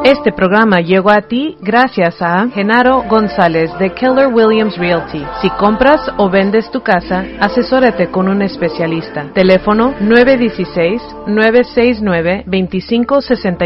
Este programa llegó a ti gracias a Genaro González de Keller Williams Realty. Si compras o vendes tu casa, asesórate con un especialista. Teléfono 916-969-2564.